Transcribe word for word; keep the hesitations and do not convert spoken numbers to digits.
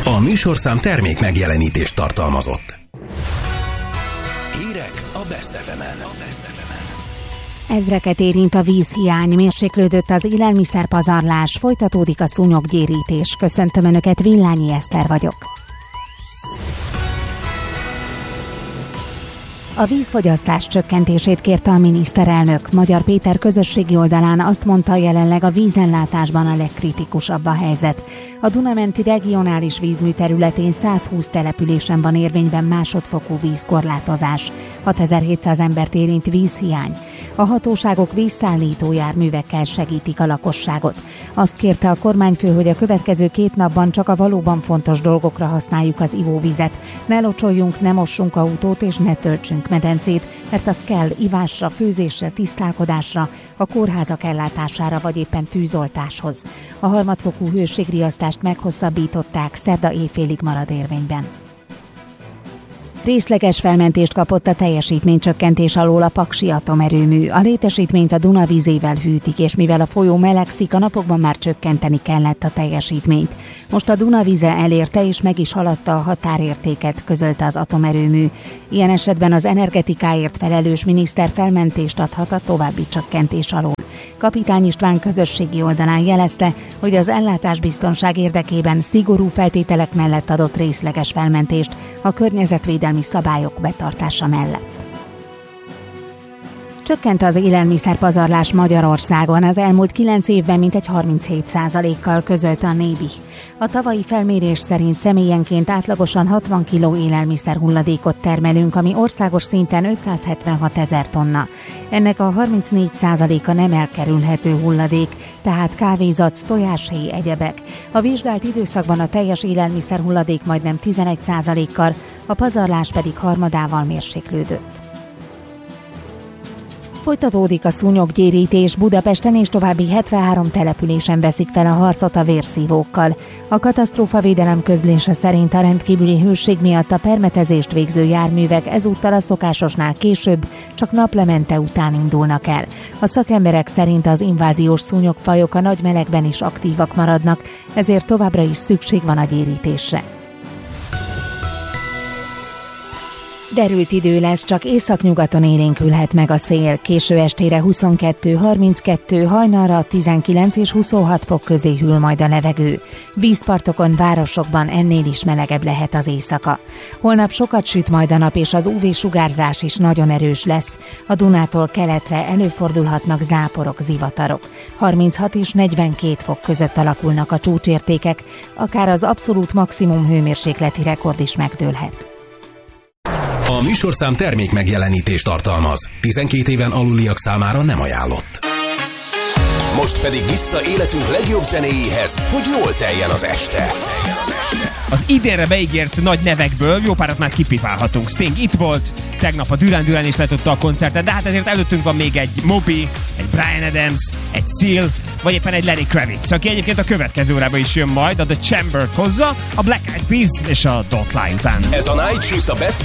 A műsorszám termék megjelenítést tartalmazott. Hírek a Best ef emen. Ezreket érint a vízhiány, mérséklődött az élelmiszerpazarlás, folytatódik a szúnyoggyérítés. Köszöntöm Önöket, Villányi Eszter vagyok. A vízfogyasztás csökkentését kérte a miniszterelnök. Magyar Péter közösségi oldalán azt mondta, jelenleg a vízellátásban a legkritikusabb a helyzet. A Duna-menti regionális vízmű területén százhúsz településen van érvényben másodfokú vízkorlátozás. hatezer-hétszáz embert érint vízhiány. A hatóságok vízszállító járművekkel segítik a lakosságot. Azt kérte a kormányfő, hogy a következő két napban csak a valóban fontos dolgokra használjuk az ivóvizet. Ne locsoljunk, ne mossunk autót és ne töltsünk medencét, mert az kell ivásra, főzésre, tisztálkodásra, a kórházak ellátására vagy éppen tűzoltáshoz. A harmadfokú hőségriasztást meghosszabbították, szerda éjfélig marad érvényben. Részleges felmentést kapott a teljesítménycsökkentés alól a Paksi atomerőmű. A létesítményt a Duna vízével hűtik, és mivel a folyó melegszik, a napokban már csökkenteni kellett a teljesítményt. Most a Duna víze elérte és meg is haladta a határértéket, közölte az atomerőmű. Ilyen esetben az energetikáért felelős miniszter felmentést adhat a további csökkentés alól. Kapitány István közösségi oldalán jelezte, hogy az ellátásbiztonság érdekében szigorú feltételek mellett adott részleges felmentést a környezetvédelmi szabályok betartása mellett. Csökkent az élelmiszerpazarlás Magyarországon, az elmúlt kilenc évben mintegy harminchét százalékkal, közölte a Nébi. A tavalyi felmérés szerint személyenként átlagosan hatvan kiló élelmiszer hulladékot termelünk, ami országos szinten ötszázhetvenhat ezer tonna. Ennek a harmincnégy százaléka nem elkerülhető hulladék, tehát kávézac, tojáshéj, egyebek. A vizsgált időszakban a teljes élelmiszer hulladék majdnem tizenegy százalékkal, a pazarlás pedig harmadával mérséklődött. Folytatódik a szúnyoggyérítés, Budapesten és további hetvenhárom településen veszik fel a harcot a vérszívókkal. A katasztrófavédelem közlése szerint a rendkívüli hőség miatt a permetezést végző járművek ezúttal a szokásosnál később, csak naplemente után indulnak el. A szakemberek szerint az inváziós szúnyogfajok a nagy melegben is aktívak maradnak, ezért továbbra is szükség van a gyérítésre. Derült idő lesz, csak északnyugaton élénkülhet meg a szél. Késő estére huszonkettő harminckettő, hajnalra tizenkilenc és huszonhat fok közé hűl majd a levegő. Vízpartokon, városokban ennél is melegebb lehet az éjszaka. Holnap sokat süt majd a nap, és az ú vé-sugárzás is nagyon erős lesz. A Dunától keletre előfordulhatnak záporok, zivatarok. harminchat és negyvenkét fok között alakulnak a csúcsértékek, akár az abszolút maximum hőmérsékleti rekord is megdőlhet. A műsorszám termék megjelenítést tartalmaz. tizenkét éven aluliak számára nem ajánlott. Most pedig vissza életünk legjobb zenéjéhez, hogy jól teljen az este. Az idénre beígért nagy nevekből jó párat már kipipálhatunk. Sting itt volt, tegnap a Duran Duran is letudta a koncertet, de hát ezért előttünk van még egy Moby, egy Bryan Adams, egy Seal, vagy éppen egy Lenny Kravitz, aki egyébként a következő órában is jön majd, a The Chamber-t hozza, a Black Eyed Peas és a Don't Lie után. Ez a Night Shift a Best